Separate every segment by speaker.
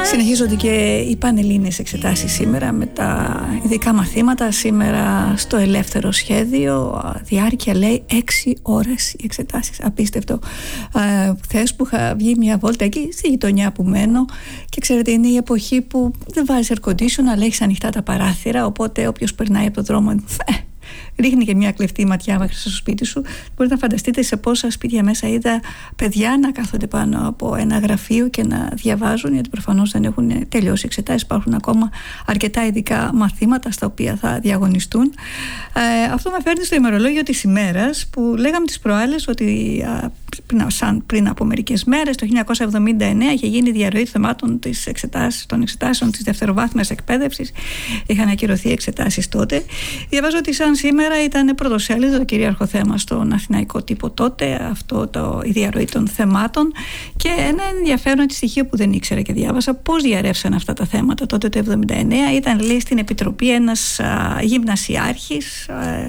Speaker 1: Συνεχίζονται και οι πανελλήνιες εξετάσεις σήμερα με τα ειδικά μαθήματα. Σήμερα στο ελεύθερο σχέδιο διάρκεια λέει 6 ώρες οι εξετάσεις. Απίστευτο. Χθες που είχα βγει μια βόλτα εκεί στη γειτονιά που μένω και ξέρετε είναι η εποχή που δεν βάζεις air condition αλλά έχεις ανοιχτά τα παράθυρα, οπότε όποιος περνάει από το δρόμο ρίχνει και μια κλεφτή ματιά μέχρι στο σπίτι σου. Μπορείτε να φανταστείτε σε πόσα σπίτια μέσα είδα παιδιά να κάθονται πάνω από ένα γραφείο και να διαβάζουν, γιατί προφανώς δεν έχουν τελειώσει εξετάσεις. Υπάρχουν ακόμα αρκετά ειδικά μαθήματα στα οποία θα διαγωνιστούν. Αυτό με φέρνει στο ημερολόγιο της ημέρας που λέγαμε τις προάλλες ότι πριν από μερικές μέρες, το 1979, είχε γίνει η διαρροή θεμάτων των εξετάσεων της δευτεροβάθμιας εκπαίδευσης. Είχαν ακυρωθεί εξετάσεις τότε. Διαβάζω ότι σαν σήμερα ήταν πρωτοσέλιδο το κυρίαρχο θέμα στον αθηναϊκό τύπο τότε, η διαρροή των θεμάτων. Και ένα ενδιαφέρον στοιχείο που δεν ήξερα και διάβασα, πώς διαρρεύσαν αυτά τα θέματα τότε το 1979. Ήταν, λέει, στην Επιτροπή ένας γυμνασιάρχης,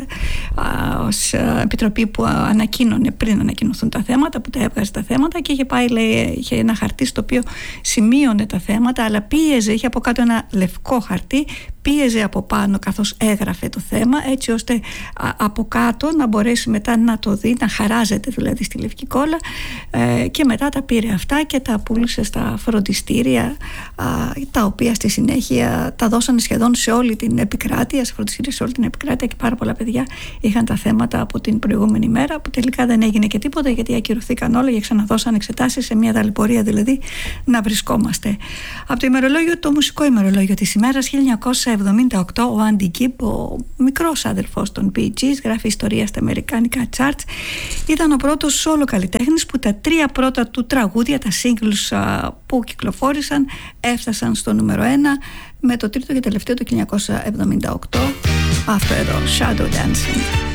Speaker 1: ως επιτροπή που ανακοίνωνε πριν ανακοινωθούν τα θέματα, που τα έβγαζε τα θέματα και είχε πάει, λέει, είχε ένα χαρτί στο οποίο σημείωνε τα θέματα, αλλά πίεζε, είχε από κάτω ένα λευκό χαρτί, πίεζε από πάνω καθώς έγραφε το θέμα, έτσι ώστε από κάτω να μπορέσει μετά να το δει, να χαράζεται δηλαδή στη λευκή κόλλα, και μετά τα πήρε αυτά και τα πούλησε στα φροντιστήρια, τα οποία στη συνέχεια τα δώσανε σχεδόν σε όλη την επικράτεια, σε φροντιστήρια σε όλη την επικράτεια, και πάρα πολλά παιδιά είχαν τα θέματα από την προηγούμενη μέρα, που τελικά δεν έγινε και τίποτα γιατί ακυρωθήκαν όλα και ξαναδώσαν εξετάσεις, σε μια ταλαιπωρία δηλαδή να βρισκόμαστε. Από το ημερολόγιο, το μουσικό ημερολόγιο της ημέρας, 1978, ο Άντι Γκιμπ, ο μικρός αδερφός των Bee Gees, γράφει ιστορία στα αμερικάνικα charts. Ήταν ο πρώτος solo καλλιτέχνης που τα 3 πρώτα του τραγούδια, τα singles που κυκλοφόρησαν, έφτασαν στο νούμερο 1, με το τρίτο και τελευταίο το 1978. Αυτό εδώ, Shadow Dancing.